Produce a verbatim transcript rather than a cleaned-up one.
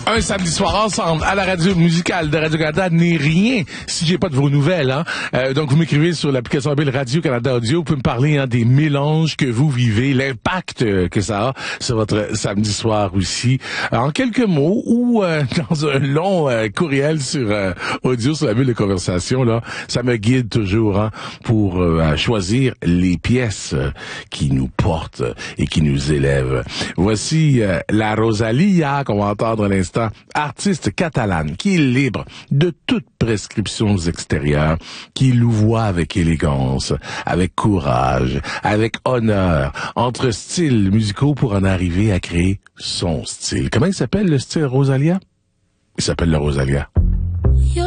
Un samedi soir ensemble à la radio musicale de Radio-Canada n'est rien si j'ai pas de vos nouvelles. Hein. Euh, donc, vous m'écrivez sur l'application mobile Radio-Canada Audio. Vous pouvez me parler hein, des mélanges que vous vivez, l'impact que ça a sur votre samedi soir aussi. En quelques mots ou euh, dans un long euh, courriel sur euh, audio sur la bulle de conversation, là, ça me guide toujours hein, pour euh, choisir les pièces euh, qui nous portent et qui nous élèvent. Voici euh, la Rosalia qu'on va entendre à l'instant. Artiste catalane qui est libre de toute prescription extérieure, qui louvoie avec élégance, avec courage, avec honneur, entre styles musicaux pour en arriver à créer son style. Comment il s'appelle le style Rosalia? Il s'appelle la Rosalia.